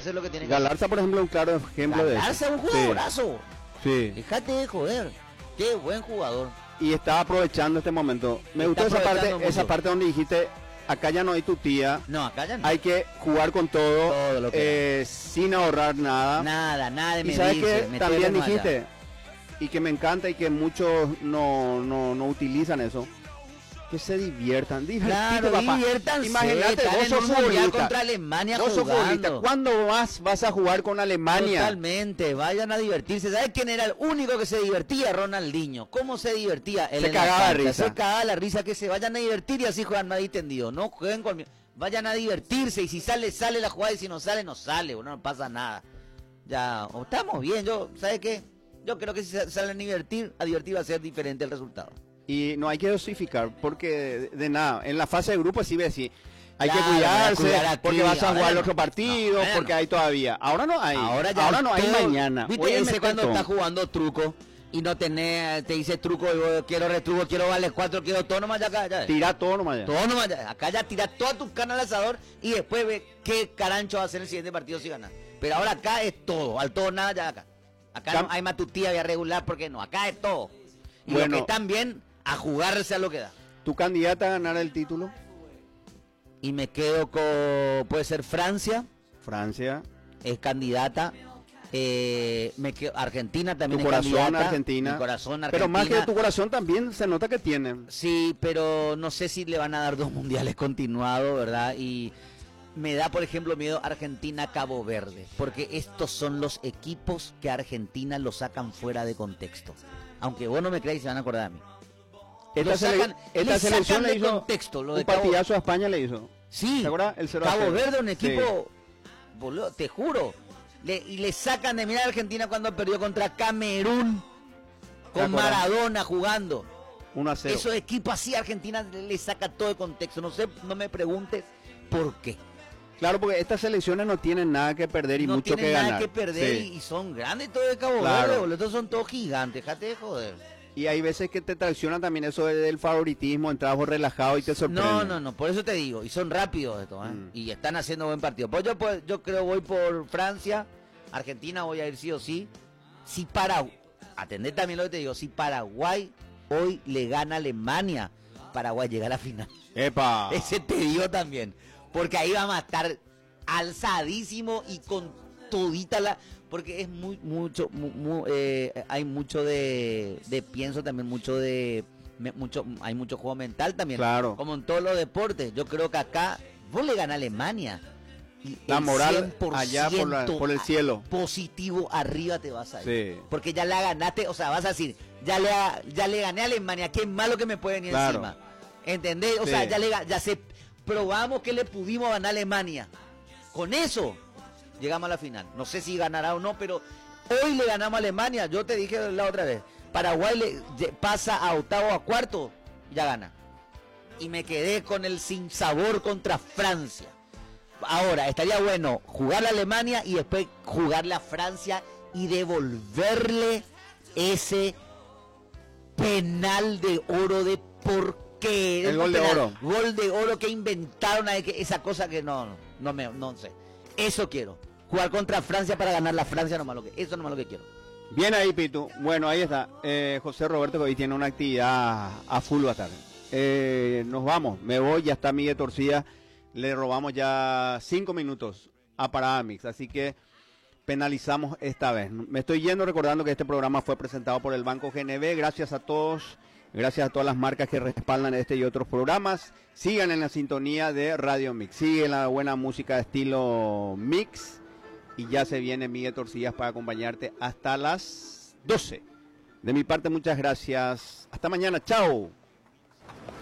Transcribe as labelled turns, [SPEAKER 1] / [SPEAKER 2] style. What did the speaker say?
[SPEAKER 1] hacer lo que tiene que
[SPEAKER 2] Galarza, por ejemplo, es un claro ejemplo de eso.
[SPEAKER 1] Galarza es un jugadorazo.
[SPEAKER 2] Sí.
[SPEAKER 1] Dejate de joder. Qué buen jugador.
[SPEAKER 2] Y está aprovechando este momento. Me gustó esa parte donde dijiste, acá ya no hay tu tía.
[SPEAKER 1] No, acá ya no.
[SPEAKER 2] Hay que jugar con todo
[SPEAKER 1] lo que
[SPEAKER 2] sin ahorrar nada.
[SPEAKER 1] Nada de
[SPEAKER 2] medirse. Y sabes que también dijiste,
[SPEAKER 1] allá.
[SPEAKER 2] Y que me encanta y que muchos no utilizan eso, que se diviertan.
[SPEAKER 1] Claro, diviértanse.
[SPEAKER 2] Imagínate, vos sos futbolista
[SPEAKER 1] contra Alemania
[SPEAKER 2] vos sos futbolista. ¿Cuándo más vas a jugar con Alemania?
[SPEAKER 1] Totalmente, vayan a divertirse. ¿Sabes quién era el único que se divertía? Ronaldinho. ¿Cómo se divertía?
[SPEAKER 2] Se cagaba de risa.
[SPEAKER 1] Se cagaba la risa, que se vayan a divertir y así juegan nadie tendido. No jueguen conmigo. Vayan a divertirse y si sale la jugada y si no sale, no sale. No pasa nada. Ya, estamos bien. ¿Sabes qué? Yo creo que si salen a divertir va a ser diferente el resultado.
[SPEAKER 2] Y no hay que dosificar, porque de nada, en la fase de grupo sí ves, sí, hay que
[SPEAKER 1] cuidar
[SPEAKER 2] cuidarse, porque vas a jugar el otro partido, porque hay todavía. Ahora no hay, ahora no hay mañana.
[SPEAKER 1] ¿Viste ese cuando está jugando truco y no te dice truco, quiero retruco, quiero vales 4, quiero todo nomás ya?
[SPEAKER 2] Tira todo nomás ya.
[SPEAKER 1] Todo nomás ya. Acá ya tira toda tu carne al asador y después ve qué carancho va a hacer el siguiente partido si gana. Pero ahora acá es todo, al todo nada ya acá. Acá no hay matutía, voy a regular, porque no, acá es todo. Y bueno, lo que están bien, a jugarse a lo que da.
[SPEAKER 2] ¿Tu candidata a ganar el título?
[SPEAKER 1] Y me quedo con, puede ser Francia.
[SPEAKER 2] Francia.
[SPEAKER 1] Es candidata. Me quedo, Argentina también
[SPEAKER 2] tu
[SPEAKER 1] es
[SPEAKER 2] corazón,
[SPEAKER 1] candidata.
[SPEAKER 2] Argentina.
[SPEAKER 1] Mi corazón, Argentina.
[SPEAKER 2] Pero más que tu corazón también se nota que tiene.
[SPEAKER 1] Sí, pero no sé si le van a dar 2 mundiales continuados, ¿verdad? Y me da, por ejemplo, miedo Argentina-Cabo Verde, porque estos son los equipos que a Argentina lo sacan fuera de contexto. Aunque vos no me creáis, se van a acordar de mí.
[SPEAKER 2] Esta selección le hizo
[SPEAKER 1] contexto, lo
[SPEAKER 2] un
[SPEAKER 1] de
[SPEAKER 2] partidazo a España le hizo.
[SPEAKER 1] Sí,
[SPEAKER 2] ¿te acuerdas? El 0-0.
[SPEAKER 1] Cabo Verde, un equipo, boludo, te juro. Y le sacan de mirar a Argentina cuando perdió contra Camerún, con Maradona jugando.
[SPEAKER 2] 1-0.
[SPEAKER 1] Esos equipos así, Argentina le saca todo de contexto. No sé, no me preguntes por qué.
[SPEAKER 2] Claro, porque estas selecciones no tienen nada que perder y mucho que ganar.
[SPEAKER 1] No tienen nada que perder y son grandes todos de Cabo Verde, boludo. Estos son todos gigantes, déjate de joder.
[SPEAKER 2] Y hay veces que te traicionan también eso del favoritismo, entras vos relajado y te sorprende.
[SPEAKER 1] No, por eso te digo, y son rápidos estos, y están haciendo buen partido. Pues yo creo voy por Francia, Argentina voy a ir sí o sí. Si Paraguay, atendé también lo que te digo, si Paraguay hoy le gana a Alemania, Paraguay llega a la final.
[SPEAKER 2] ¡Epa!
[SPEAKER 1] Ese te digo también, porque ahí vamos a estar alzadísimo y con todita la... Porque es hay mucho de pienso también, hay mucho juego mental también.
[SPEAKER 2] Claro.
[SPEAKER 1] Como en todos los deportes. Yo creo que acá vos le ganás a Alemania. Y
[SPEAKER 2] la moral allá por el cielo.
[SPEAKER 1] Positivo arriba te vas a ir.
[SPEAKER 2] Sí.
[SPEAKER 1] Porque ya la ganaste, o sea, vas a decir, ya le gané a Alemania, qué malo que me puede venir encima. ¿Entendés? O sea, probamos que le pudimos ganar a Alemania. Con eso llegamos a la final. No sé si ganará o no, pero hoy le ganamos a Alemania. Yo te dije la otra vez, Paraguay pasa a octavo, a cuarto, ya gana. Y me quedé con el sinsabor contra Francia. Ahora, estaría bueno jugarle a Alemania y después jugarle a Francia y devolverle ese penal de oro de porqué.
[SPEAKER 2] El gol de oro.
[SPEAKER 1] Gol de oro que inventaron, esa cosa que no sé. Eso quiero. Jugar contra Francia para ganar la Francia, eso nomás lo que quiero.
[SPEAKER 2] Bien ahí, Pitu. Bueno, ahí está. José Roberto, que hoy tiene una actividad a full bastante. Nos vamos. Me voy, ya está Miguel Torcida. Le robamos ya 5 minutos a Paramix. Así que penalizamos esta vez. Me estoy yendo recordando que este programa fue presentado por el Banco GNB. Gracias a todos. Gracias a todas las marcas que respaldan este y otros programas. Sigan en la sintonía de Radio Mix. Sigue la buena música de estilo Mix. Y ya se viene Miguel Torcillas para acompañarte hasta las 12. De mi parte, muchas gracias. Hasta mañana. Chao.